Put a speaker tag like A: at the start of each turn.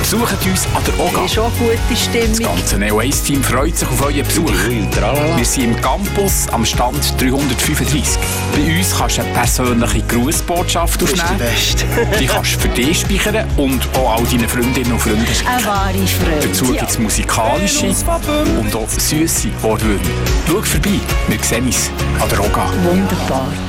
A: Besucht uns an der OGA.
B: Ist schon eine gute Stimmung.
A: Das ganze Neo 1 Team freut sich auf euren Besuch. Wir sind im Campus am Stand 335. Bei uns kannst du eine persönliche Grußbotschaft aufnehmen. Die kannst du für dich speichern und auch all deinen Freundinnen und Freunden schicken.
B: Eine wahre Freude.
A: Dazu gibt es musikalische und auch süsse Wortwürmer. Schau vorbei, wir sehen uns an der OGA.
B: Wunderbar.